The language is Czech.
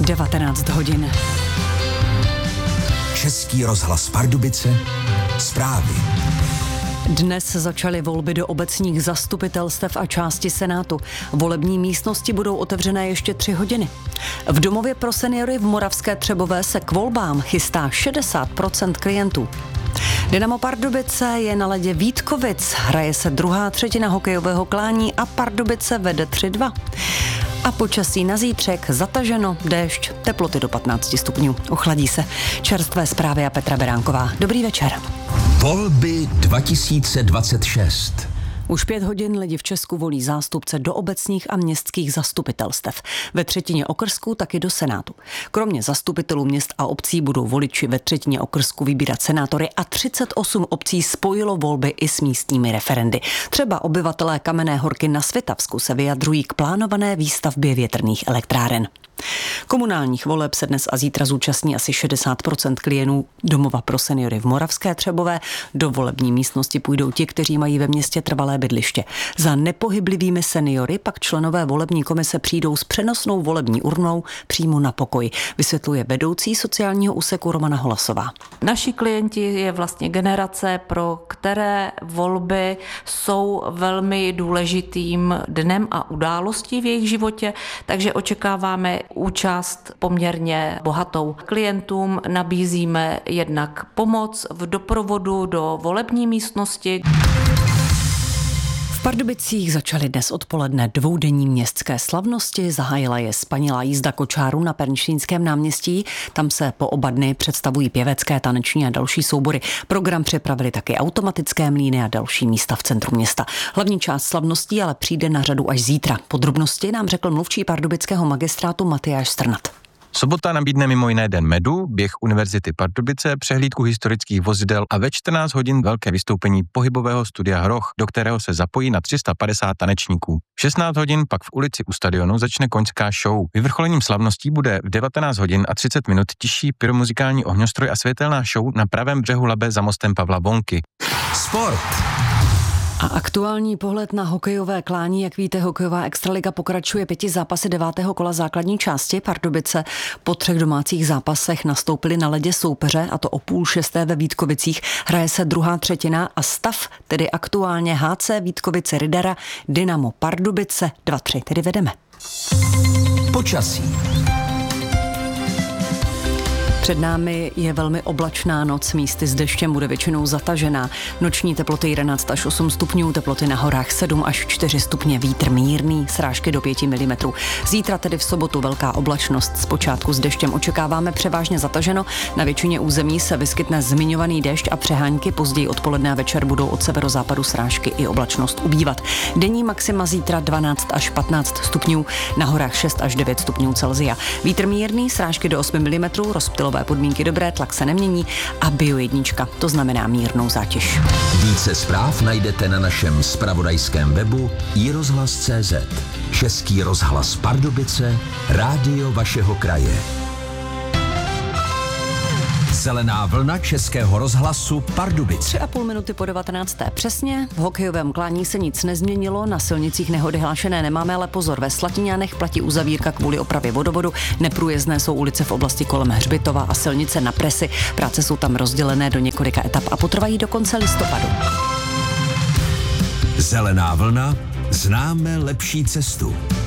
19 hodin. Český rozhlas Pardubice, zprávy. Dnes začaly volby do obecních zastupitelstev a části Senátu. Volební místnosti budou otevřené ještě 3 hodiny. V domově pro seniory v Moravské Třebové se k volbám chystá 60% klientů. Dynamo Pardubice je na ledě Vítkovic, hraje se druhá třetina hokejového klání a Pardubice vede 3-2. A počasí na zítřek, zataženo, déšť, teploty do 15 stupňů. Ochladí se. Čerstvé zprávy a Petra Beránková. Dobrý večer. Volby 2026. Už 5 hodin lidi v Česku volí zástupce do obecních a městských zastupitelstev. Ve třetině okrsků taky do Senátu. Kromě zastupitelů měst a obcí budou voliči ve třetině okrsku vybírat senátory a 38 obcí spojilo volby i s místními referendy. Třeba obyvatelé Kamenné Horky na Svitavsku se vyjadřují k plánované výstavbě větrných elektráren. Komunálních voleb se dnes a zítra zúčastní asi 60% klientů domova pro seniory v Moravské Třebové. Do volební místnosti půjdou ti, kteří mají ve městě trvalé bydliště. Za nepohyblivými seniory pak členové volební komise přijdou s přenosnou volební urnou přímo na pokoj, vysvětluje vedoucí sociálního úseku Romana Holasová. Naši klienti je vlastně generace, pro které volby jsou velmi důležitým dnem a událostí v jejich životě, takže očekáváme účast poměrně bohatou. Klientům nabízíme jednak pomoc v doprovodu do volební místnosti. V Pardubicích začaly dnes odpoledne dvoudenní městské slavnosti, zahájila je spanilá jízda kočárů na Pernštejnském náměstí. Tam se po oba dny představují pěvecké, taneční a další soubory. Program připravili taky automatické mlýny a další místa v centru města. Hlavní část slavností ale přijde na řadu až zítra. Podrobnosti nám řekl mluvčí pardubického magistrátu Matyáš Strnad. Sobota nabídne mimo jiné Den medu, běh Univerzity Pardubice, přehlídku historických vozidel a ve 14 hodin velké vystoupení pohybového studia Hroch, do kterého se zapojí na 350 tanečníků. V 16 hodin pak v ulici u stadionu začne koňská show. Vyvrcholením slavností bude v 19 hodin a 30 minut tiší pyromuzikální ohňostroj a světelná show na pravém břehu Labe za mostem Pavla Vonky. Sport. A aktuální pohled na hokejové klání, jak víte, hokejová extraliga pokračuje 5 zápasy 9. kola základní části. Pardubice po 3 domácích zápasech nastoupili na ledě soupeře, a to o 5:30 ve Vítkovicích. Hraje se druhá třetina a stav, tedy aktuálně HC Vítkovice Rydara, Dynamo Pardubice 2-3, tedy vedeme. Počasí. Před námi je velmi oblačná noc, místy s deštěm bude většinou zatažená. Noční teploty 11 až 8 stupňů, teploty na horách 7 až 4 stupně, vítr mírný, srážky do 5 mm. Zítra tedy v sobotu velká oblačnost, zpočátku s deštěm očekáváme převážně zataženo. Na většině území se vyskytne zmiňovaný déšť a přehánky, později odpoledne a večer budou od severozápadu srážky i oblačnost ubývat. Denní maxima zítra 12 až 15 stupňů, na horách 6 až 9 stupňů Celsia. Vítr mírný, srážky do 8 mm, rozptylové podmínky dobré, tlak se nemění a Bio1, to znamená mírnou zátěž. Více zpráv najdete na našem zpravodajském webu iRozhlas.cz. Český rozhlas Pardubice, rádio vašeho kraje. Zelená vlna Českého rozhlasu Pardubice. 3,5 minuty po 19. Přesně. V hokejovém klání se nic nezměnilo, na silnicích nehody hlášené nemáme, ale pozor, ve Slatinánech platí uzavírka kvůli opravě vodovodu. Neprůjezdné jsou ulice v oblasti kolem Hřbitova a silnice na Presi. Práce jsou tam rozdělené do několika etap a potrvají do konce listopadu. Zelená vlna, známe lepší cestu.